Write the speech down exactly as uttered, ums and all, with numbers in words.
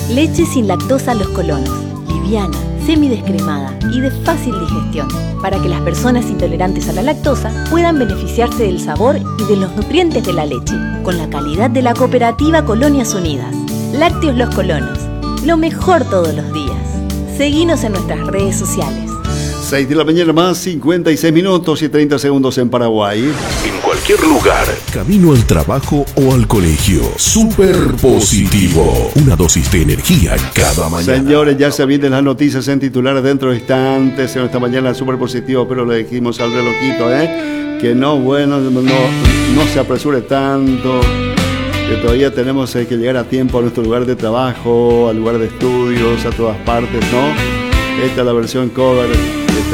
Leche sin lactosa Los Colonos. Liviana, semidescremada y de fácil digestión, para que las personas intolerantes a la lactosa puedan beneficiarse del sabor y de los nutrientes de la leche, con la calidad de la cooperativa Colonias Unidas. Lácteos Los Colonos, lo mejor todos los días. Seguinos en nuestras redes sociales. seis de la mañana más cincuenta y seis minutos y treinta segundos en Paraguay. En cualquier lugar, camino al trabajo o al colegio. Super positivo. Una dosis de energía cada mañana. Señores, ya se vienen las noticias en titulares dentro de instantes. En esta mañana Super positivo, pero le dijimos al relojito, ¿eh? Que no, bueno, no, no se apresure tanto. Que todavía tenemos eh, que llegar a tiempo a nuestro lugar de trabajo, al lugar de estudios, a todas partes, ¿no? Esta es la versión cover. Esta